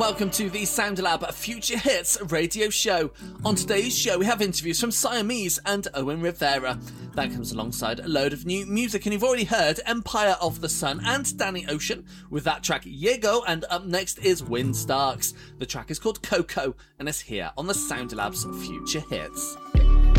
welcome to the SoundLab Future Hits radio show. On today's show, we have interviews from Siamese and Owen Rivera. That comes alongside a load of new music, and you've already heard Empire of the Sun and Danny Ocean with that track Yego, and up next is Wind Starks. The track is called Coco, and it's here on the SoundLab's Future Hits.